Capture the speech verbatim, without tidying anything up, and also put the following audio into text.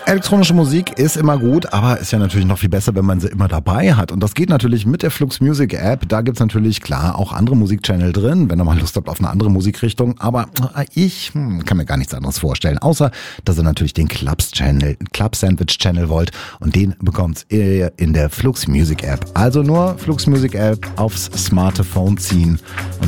Elektronische Musik ist immer gut, aber ist ja natürlich noch viel besser, wenn man sie immer dabei hat. Und das geht natürlich mit der Flux Music App. Da gibt's natürlich, klar, auch andere Musikchannel drin, wenn ihr mal Lust habt auf eine andere Musikrichtung. Aber ich hm, kann mir gar nichts anderes vorstellen, außer, dass ihr natürlich den Clubs Channel, Club Sandwich Channel wollt. Und den bekommt ihr in der Flux Music App. Also nur Flux Music App aufs Smartphone ziehen. Und